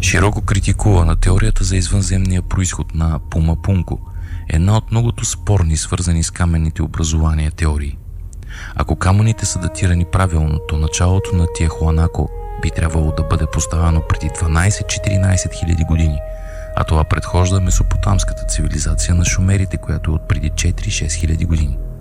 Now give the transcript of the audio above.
Широко критикувана теорията за извънземния произход на Пумапунко е една от многото спорни, свързани с каменните образования теории. Ако камъните са датирани правилно, то началото на Тиахуанако би трябвало да бъде поставено преди 12-14 хиляди години, а това предхожда месопотамската цивилизация на шумерите, която е от преди 4-6 хиляди години.